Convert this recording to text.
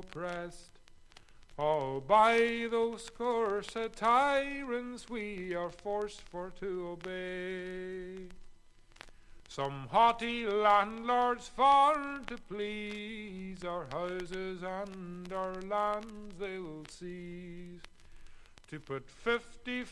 oppressed. Oh, by those cursed tyrants we are forced for to obey. Some haughty landlords for to please, our houses and our lands they'll seize, to put 50